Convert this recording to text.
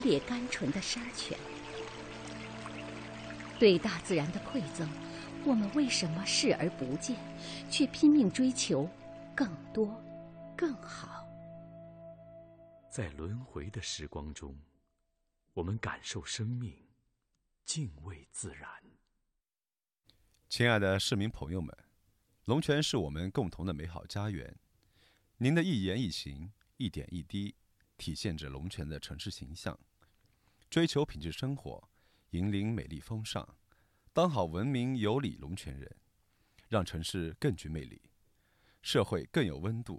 烈甘醇的杀权。对大自然的馈赠，我们为什么视而不见，却拼命追求更多、更好？ 在轮回的时光中，我们感受生命，敬畏自然。 亲爱的市民朋友们，龙泉是我们共同的美好家园。您的一言一行、一点一滴，体现着龙泉的城市形象。追求品质生活，引领美丽风尚，当好文明有礼龙泉人，让城市更具魅力，社会更有温度，